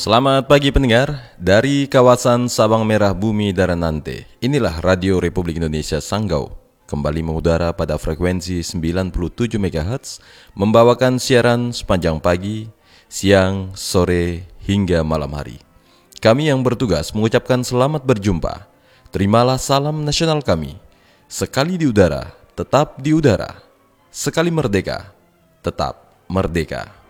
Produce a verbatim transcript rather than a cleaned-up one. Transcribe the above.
Selamat pagi pendengar, dari kawasan Sabang Merah Bumi Daranante. Inilah Radio Republik Indonesia Sanggau, kembali mengudara pada frekuensi sembilan puluh tujuh megahertz, membawakan siaran sepanjang pagi, siang, sore, hingga malam hari. Kami yang bertugas mengucapkan selamat berjumpa. Terimalah salam nasional kami. Sekali di udara, tetap di udara. Sekali merdeka, tetap merdeka.